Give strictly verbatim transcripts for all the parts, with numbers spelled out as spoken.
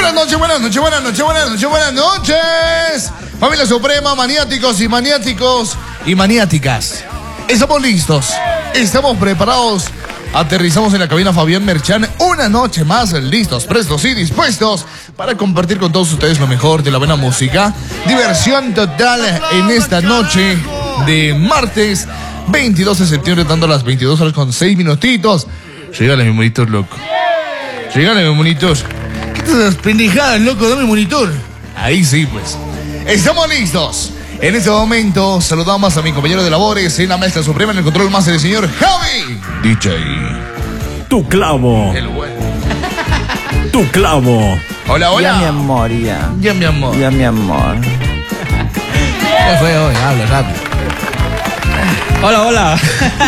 Buenas noches, buenas noches, buenas noches, buenas noches, buenas noches. Familia Suprema, maniáticos y maniáticos y maniáticas. Estamos listos, estamos preparados. Aterrizamos en la cabina Fabián Merchán una noche más, listos, prestos y dispuestos para compartir con todos ustedes lo mejor de la buena música. Diversión total en esta noche de martes veintidós de septiembre, dando las veintidós horas con seis minutitos. Llegale mi monitor, loco. Llegale mi monitor. ¿Qué te das pendejadas, loco? Dame monitor. Ahí sí, pues. Estamos listos. En este momento saludamos a mi compañero de labores en la mezcla suprema, en el control máster, el señor Javi D J. Tu clavo. El bueno. Tu clavo. Hola, hola. Ya mi amor, ya. Ya mi amor. Ya mi amor. ¿Qué fue hoy? Habla rápido. Hola, hola.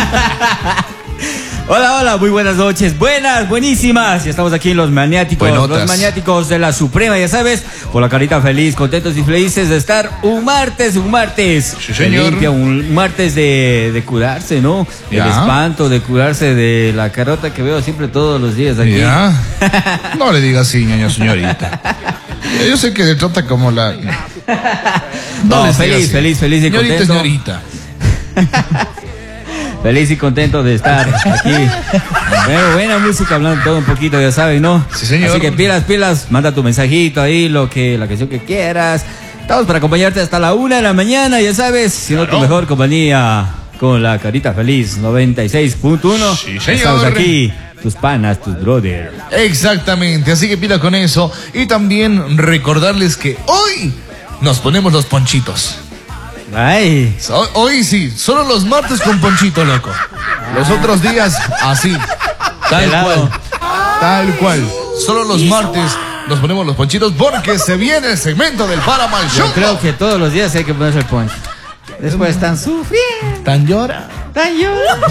Hola, hola, muy buenas noches, buenas, buenísimas. Ya estamos aquí en Los Maniáticos, Buenotas. Los Maniáticos de la Suprema, ya sabes, por la carita feliz, contentos y felices de estar un martes, un martes Sí, señor. de limpia, un martes de, de curarse, ¿no? Ya. El espanto, de curarse de la carota que veo siempre todos los días aquí. Ya. No le digas así, ñaño, señorita. Yo sé que le trata como la... No, les digas feliz, así. feliz, feliz y Señorita, contento. señorita. Feliz y contento de estar aquí. Bueno, buena música, hablando todo un poquito, ya saben, ¿no? Sí, señor. Así que pilas, pilas, manda tu mensajito ahí, lo que, la canción que quieras. Estamos para acompañarte hasta la una de la mañana, ya sabes, siendo tu Claro. mejor compañía con la carita feliz noventa y seis punto uno. Sí, señor. Estamos aquí, tus panas, tus brother. Exactamente, así que pila con eso. Y también recordarles que hoy nos ponemos los ponchitos. Ay, Hoy, hoy sí, solo los martes con ponchito, loco. Los otros días, así. Tal Pelado. cual. Tal cual. Solo los martes nos ponemos los ponchitos porque se viene el segmento del Paramount Show. yo creo que todos los días hay que ponerse el poncho. Después están sufriendo, Tan llora. están llorando.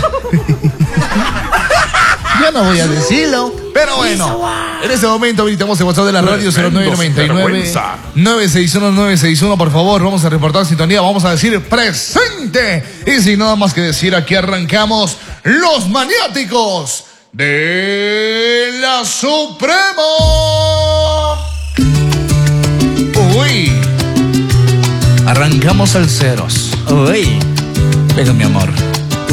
Yo no voy a decirlo. Pero bueno, en este momento habilitamos el WhatsApp de la radio cero nueve nueve nueve, nueve seis uno, nueve seis uno. Por favor, vamos a reportar sintonía. Vamos a decir presente. Y sin nada más que decir, aquí arrancamos Los Maniáticos de la Suprema. Uy. Arrancamos al ceros. Uy, Pero mi amor,